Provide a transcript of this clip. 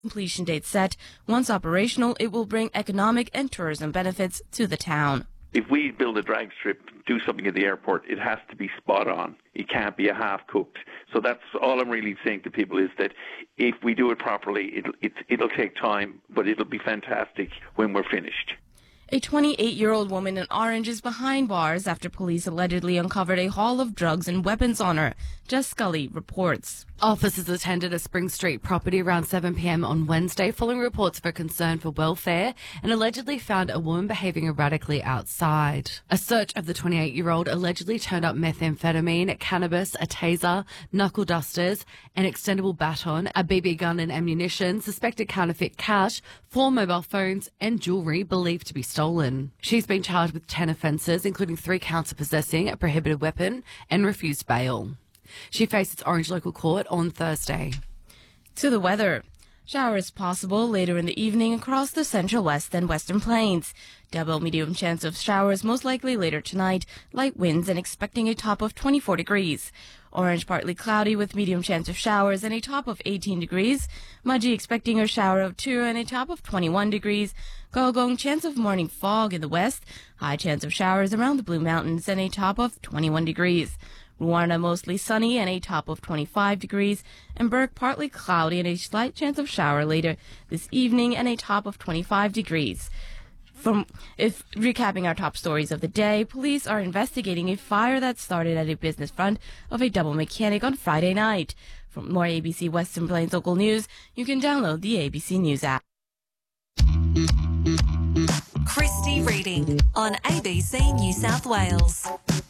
Completion date set. Once operational, it will bring economic and tourism benefits to the town. If we build a drag strip, do something at the airport, it has to be spot on. It can't be a half-cooked. So that's all I'm really saying to people is that if we do it properly, it'll take time, but it'll be fantastic when we're finished. A 28-year-old woman in Orange is behind bars after police allegedly uncovered a haul of drugs and weapons on her. Jess Scully reports. Officers attended a Spring Street property around 7 p.m. on Wednesday following reports of a concern for welfare and allegedly found a woman behaving erratically outside. A search of the 28-year-old allegedly turned up methamphetamine, cannabis, a taser, knuckle dusters, an extendable baton, a BB gun and ammunition, suspected counterfeit cash, 4 mobile phones and jewellery believed to be stolen. She's been charged with 10 offences, including 3 counts of possessing a prohibited weapon and refused bail. She faces Orange Local Court on Thursday. To the weather. Showers possible later in the evening across the central west and western plains. Double medium chance of showers most likely later tonight. Light winds and expecting a top of 24 degrees. Orange partly cloudy with medium chance of showers and a top of 18 degrees. Mudgee expecting a shower of 2 and a top of 21 degrees. Gogong chance of morning fog in the west. High chance of showers around the Blue Mountains and a top of 21 degrees. Ruarna mostly sunny and a top of 25 degrees, and Burke partly cloudy and a slight chance of shower later this evening and a top of 25 degrees. Recapping our top stories of the day, police are investigating a fire that started at a business front of a double mechanic on Friday night. For more ABC Western Plains local news, you can download the ABC News app. Christy Reading on ABC New South Wales.